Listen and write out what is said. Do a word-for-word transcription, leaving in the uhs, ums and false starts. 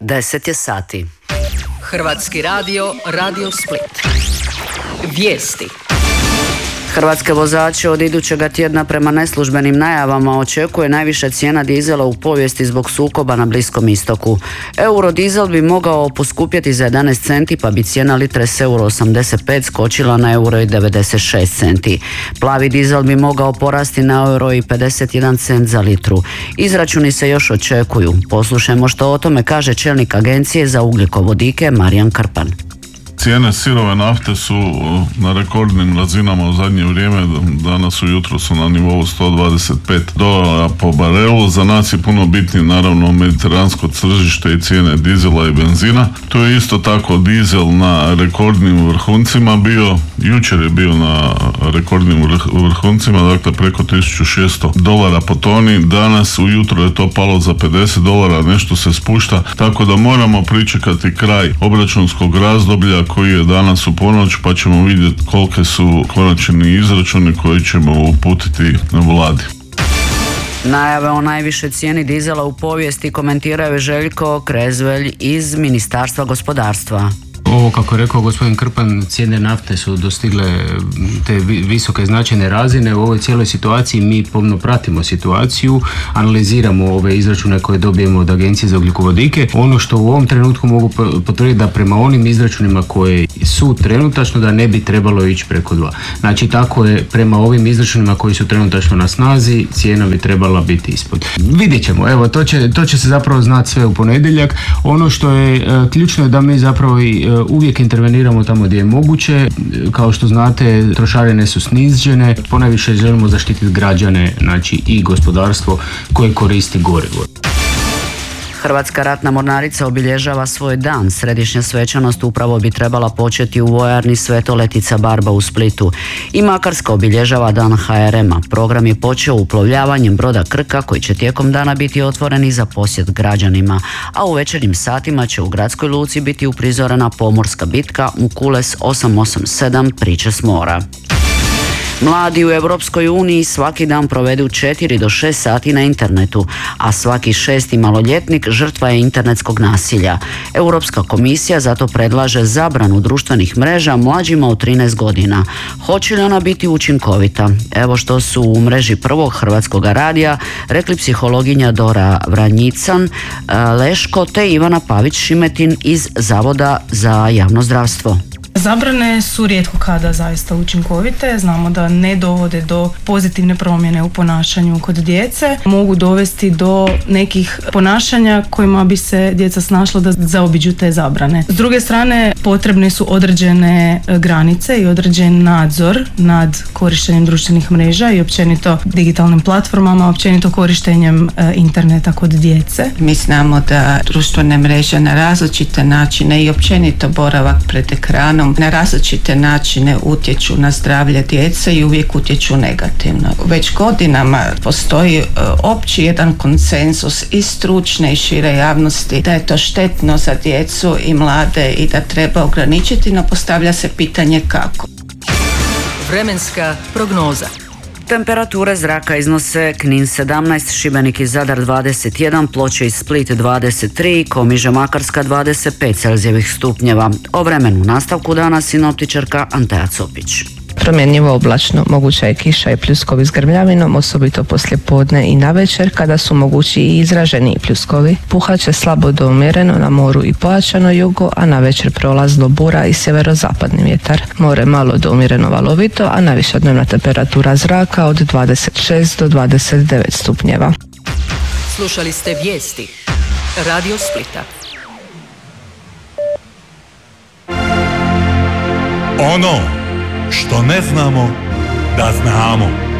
deset je sati. Hrvatski radio, Radio Split. Vijesti. Hrvatske vozače od idućega tjedna prema neslužbenim najavama očekuje najviša cijena dizela u povijesti zbog sukoba na Bliskom istoku. Eurodizel bi mogao poskupjeti za jedanaest centi, pa bi cijena litre s euro osamdeset pet skočila na euro devedeset šest centi. Plavi dizel bi mogao porasti na euro pedeset jedan cent za litru. Izračuni se još očekuju. Poslušajmo što o tome kaže čelnik Agencije za ugljikovodike Marijan Krpan. Cijene sirove nafte su na rekordnim razinama u zadnje vrijeme, danas ujutro su na nivou sto dvadeset pet dolara po barelu. Za nas je puno bitnije naravno mediteransko tržište i cijene dizela i benzina. Tu je isto tako dizel na rekordnim vrhuncima bio, jučer je bio na rekordnim vrhuncima, dakle preko tisuću šesto dolara po toni. Danas ujutro je to palo za pedeset dolara, nešto se spušta, tako da moramo pričekati kraj obračunskog razdoblja koji je danas u ponoć, pa ćemo vidjeti kolike su konačni izračuni koji ćemo uputiti na vladi. Najave o najvišoj cijeni dizela u povijesti komentiraju Željko Krezvelj iz Ministarstva gospodarstva. Ovo, kako je rekao gospodin Krpan, cijene nafte su dostigle te visoke značajne razine. U ovoj cijeloj situaciji mi pomno pratimo situaciju, analiziramo ove izračune koje dobijemo od Agencije za ugljikovodike. Ono što u ovom trenutku mogu potvrditi da prema onim izračunima koje su trenutačno da ne bi trebalo ići preko dva. Znači tako je prema ovim izračunima koji su trenutačno na snazi, cijena bi trebala biti ispod. Vidjet ćemo, evo to će, to će se zapravo znati sve u ponedjeljak. Ono što je e, ključno je da mi zapravo i e, uvijek interveniramo tamo gdje je moguće. Kao što znate, trošarine su snižene, ponajviše želimo zaštititi građane, znači i gospodarstvo koje koristi gorivo. Hrvatska ratna mornarica obilježava svoj dan. Središnja svečanost upravo bi trebala početi u vojarni Sveto Letica Barba u Splitu. I Makarska obilježava dan ha er ema. Program je počeo uplovljavanjem broda Krka koji će tijekom dana biti otvoren i za posjet građanima. A u večernjim satima će u gradskoj luci biti uprizorena pomorska bitka Mukules osam osam sedam priče s mora. Mladi u Europskoj uniji svaki dan provedu četiri do šest sati na internetu, a svaki šesti maloljetnik žrtva je internetskog nasilja. Europska komisija zato predlaže zabranu društvenih mreža mlađima od trinaest godina. Hoće li ona biti učinkovita? Evo što su u mreži Prvog hrvatskog radija rekli psihologinja Dora Vranjican Leško te Ivana Pavić-Šimetin iz Zavoda za javno zdravstvo. Zabrane su rijetko kada zaista učinkovite, znamo da ne dovode do pozitivne promjene u ponašanju kod djece, mogu dovesti do nekih ponašanja kojima bi se djeca snašla da zaobiđu te zabrane. S druge strane, potrebne su određene granice i određen nadzor nad korištenjem društvenih mreža i općenito digitalnim platformama, općenito korištenjem interneta kod djece. Mi znamo da društvene mreže na različite načine i općenito boravak pred ekranom na različite načine utječu na zdravlje djece i uvijek utječu negativno. Već godinama postoji uh, opći jedan konsenzus i stručne i šire javnosti da je to štetno za djecu i mlade i da treba ograničiti, no postavlja se pitanje kako. Vremenska prognoza. Temperature zraka iznose Knin sedamnaest, Šibenik i Zadar dvadeset jedan, Ploče i Split dvadeset tri, Komiže Makarska dvadeset pet Celzijevih stupnjeva. O vremenu nastavku dana sinoptičarka Antea Copić. Promjenjivo oblačno, moguća je kiša i pljuskovi s grmljavinom, osobito poslije podne i navečer kada su mogući i izraženi pljuskovi. Puhaće slabo do umjereno na moru i pojačano jugo, a navečer prolazno bura i sjeverozapadni vjetar. More malo do umjereno valovito, a najviša dnevna temperatura zraka od dvadeset šest do dvadeset devet stupnjeva. Slušali ste vijesti Radio Splita. Ono što ne znamo da znamo.